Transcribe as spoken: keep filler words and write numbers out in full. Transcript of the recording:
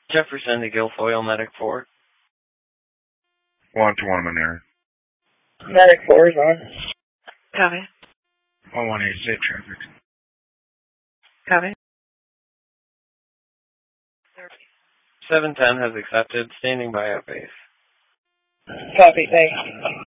Jefferson to Guilfoyle, Medic four. one to one Manera. Medic four is on. Copy. one one eight, safe traffic. Copy. seven ten has accepted, standing by at base. Copy, thanks.